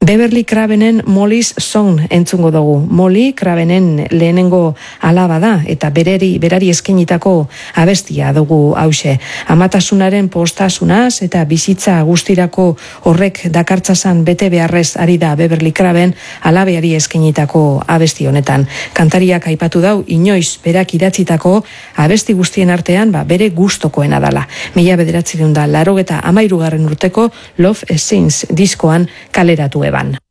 Beverly Cravenen Molly's Song entzungo dugu. Molly Cravenen lehenengo alaba da eta berari eskainitako abestia dugu hause. Amatasunaren postasunaz eta bizitza guztirako horrek dakartzazan bete beharrez ari da Beverly Craven alabeari eskainitako abesti honetan. Kantariak aipatu dau inoiz berak idatzitako abesti guztien artean bere gustokoena dala. 1983 urteko Love Scenes diskoan kaleratu eban.